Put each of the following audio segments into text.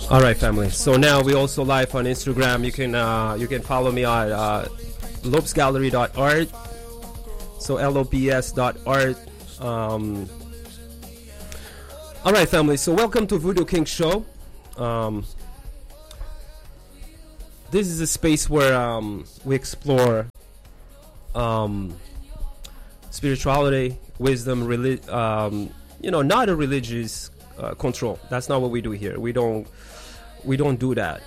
All right, family. So now we also live on Instagram. You can follow me on lopesgallery.art. So LOPS.art. All right, family. So welcome to Voodoo King Show. This is a space where we explore spirituality, wisdom, not a religious control. That's not what we do here. We don't do that.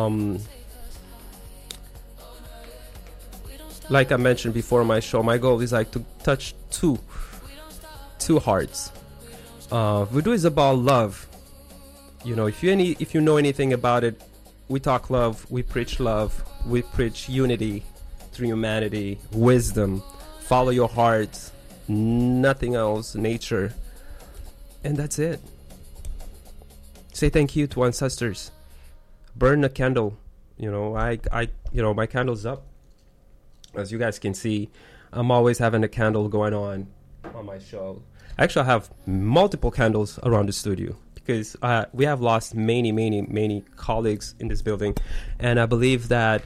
Like I mentioned before my show, my goal is like to touch two hearts. Voodoo is about love. You know, if you know anything about it, we talk love, we preach unity through humanity, wisdom, follow your heart, nothing else, nature, and that's it. Say thank you to ancestors. Burn a candle. You know, my candle's up. As you guys can see, I'm always having a candle going on my show. Actually, I have multiple candles around the studio because we have lost many colleagues in this building, and I believe that,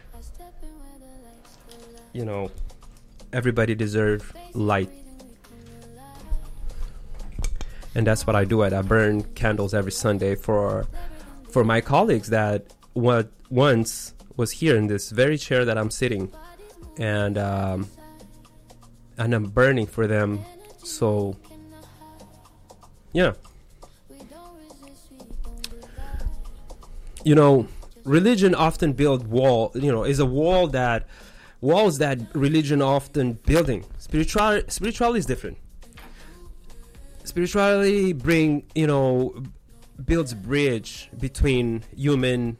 you know, everybody deserves light. And that's what I do. I burn candles every Sunday for my colleagues that once was here in this very chair that I'm sitting, and I'm burning for them. So yeah, you know, religion often build is a walls that religion often building. Spirituality is different. Spirituality builds bridge between human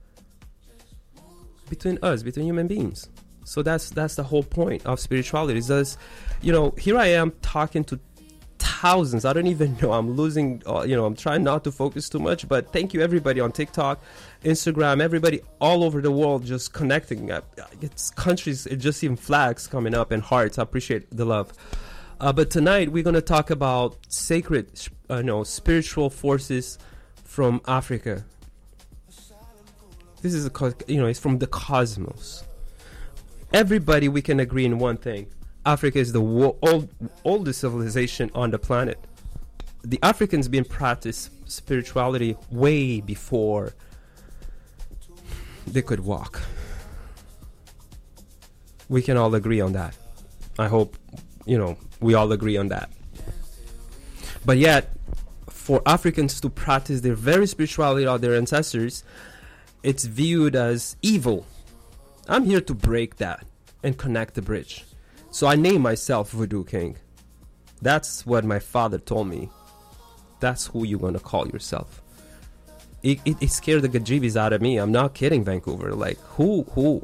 beings. So that's the whole point of spirituality. Is this, here I am talking to thousands. I don't even know. I'm losing. I'm trying not to focus too much. But thank you everybody on TikTok, Instagram, everybody all over the world just connecting. It's countries. It's just even flags coming up and hearts. I appreciate the love. But tonight we're going to talk about sacred, spiritual forces from Africa. This is it's from the cosmos. Everybody, we can agree in one thing: Africa is the oldest civilization on the planet. The Africans been practiced spirituality way before they could walk. We can all agree on that. I hope we all agree on that. But yet, for Africans to practice their very spirituality of their ancestors, it's viewed as evil. I'm here to break that and connect the bridge. So I name myself Voodoo King. That's what my father told me. That's who you're gonna call yourself. It scared the gajibis out of me. I'm not kidding, Vancouver. Like, who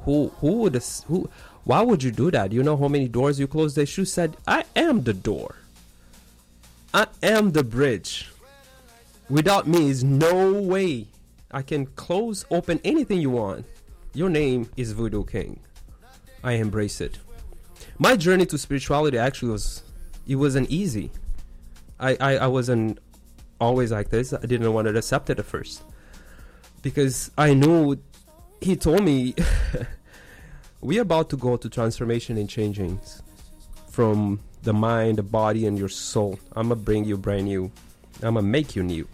why would you do that? You know how many doors you closed? They should said, I am the door. I am the bridge. Without me is no way I can close, open anything you want. Your name is Voodoo King. I embrace it. My journey to spirituality actually wasn't easy. I wasn't always like this. I didn't want to accept it at first. Because I knew, he told me, we're about to go to transformation and changing from the mind, the body, and your soul. I'm going to bring you brand new. I'm going to make you new.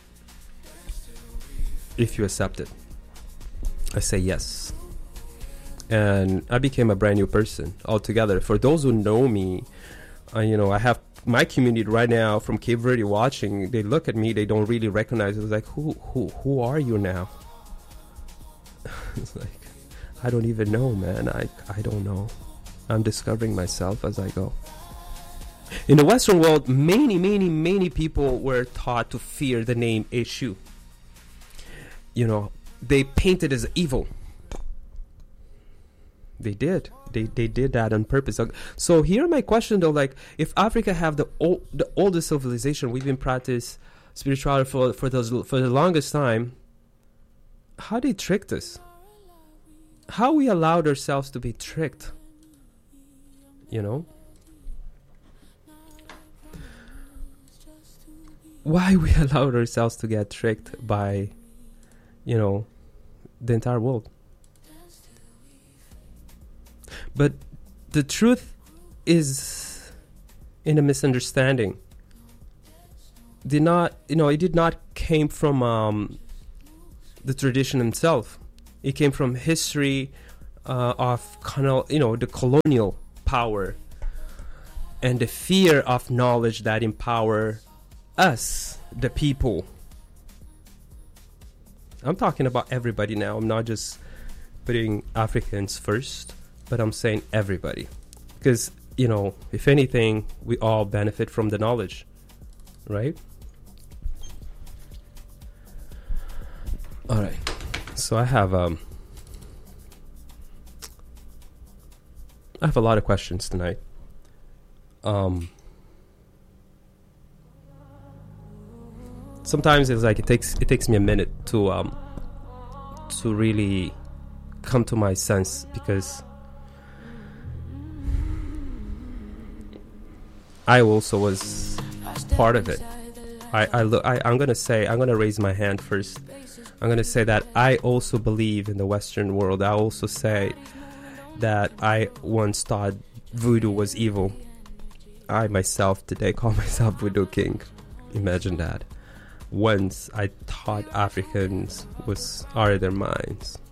If you accept it. I say yes. And I became a brand new person altogether. For those who know me, I have my community right now from Cape Verde watching. They look at me, they don't really recognize it. It's like, who are you now? It's like, I don't even know, man. I don't know. I'm discovering myself as I go. In the Western world, many people were taught to fear the name Eshu. They painted as evil. They did. They did that on purpose. So here my question though, like, if Africa have the oldest civilization, we've been practice spirituality for the longest time, how they tricked us? How we allowed ourselves to be tricked? Why we allowed ourselves to get tricked by the entire world. But the truth is in a misunderstanding. It did not came from the tradition itself. It came from history of the colonial power and the fear of knowledge that empower us, the people. I'm talking about everybody now. I'm not just putting Africans first, but I'm saying everybody. Because, if anything, we all benefit from the knowledge, right? All right. So I have a lot of questions tonight. Sometimes it's like it takes me a minute to really come to my sense, because I also was part of it. I'm gonna raise my hand first. I'm gonna say that I also believe in the Western world. I also say that I once thought voodoo was evil. I myself today call myself Voodoo King. Imagine that. Once I thought Africans was out of their minds.